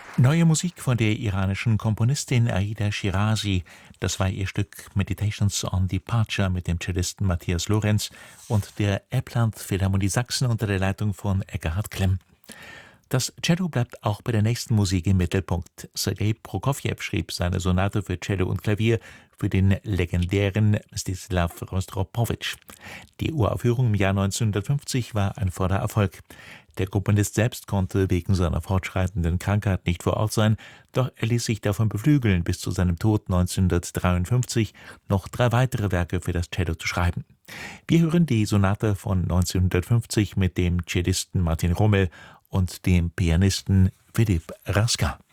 Neue Musik von der iranischen Komponistin Aida Shirazi. Das war ihr Stück Meditations on Departure mit dem Cellisten Matthias Lorenz und der Appland Philharmonie Sachsen unter der Leitung von Ekkehard Klemm. Das Cello bleibt auch bei der nächsten Musik im Mittelpunkt. Sergei Prokofjew schrieb seine Sonate für Cello und Klavier für den legendären Mstislaw Rostropowitsch. Die Uraufführung im Jahr 1950 war ein voller Erfolg. Der Komponist selbst konnte wegen seiner fortschreitenden Krankheit nicht vor Ort sein, doch er ließ sich davon beflügeln, bis zu seinem Tod 1953 noch 3 weitere Werke für das Cello zu schreiben. Wir hören die Sonate von 1950 mit dem Cellisten Martin Rommel und dem Pianisten Philipp Raska.